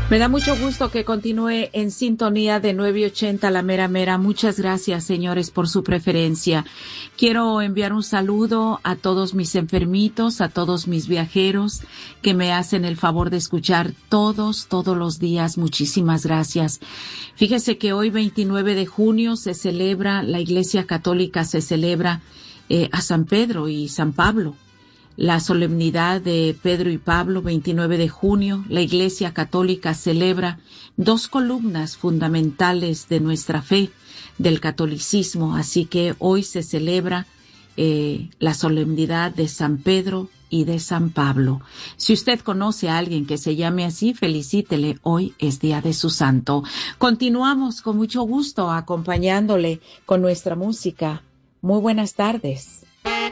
Me da mucho gusto que continúe en sintonía de 980 La Mera Mera. Muchas gracias, señores, por su preferencia. Quiero enviar un saludo a todos mis enfermitos, a todos mis viajeros que me hacen el favor de escuchar todos los días. Muchísimas gracias. Fíjese que hoy, 29 de junio, la Iglesia Católica se celebra a San Pedro y San Pablo. La solemnidad de Pedro y Pablo, 29 de junio, la Iglesia Católica celebra dos columnas fundamentales de nuestra fe, del catolicismo. Así que hoy se celebra la solemnidad de San Pedro y de San Pablo. Si usted conoce a alguien que se llame así, felicítele. Hoy es día de su santo. Continuamos con mucho gusto acompañándole con nuestra música. Muy buenas tardes.